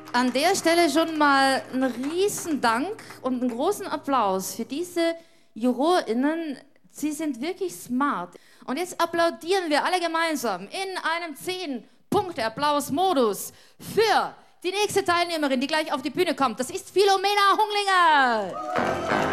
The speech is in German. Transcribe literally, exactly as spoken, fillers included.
An der Stelle schon mal einen riesen Dank und einen großen Applaus für diese JurorInnen. Sie sind wirklich smart. Und jetzt applaudieren wir alle gemeinsam in einem zehn-Punkte-Applaus-Modus für die nächste Teilnehmerin, die gleich auf die Bühne kommt. Das ist Philomena Hunglinger.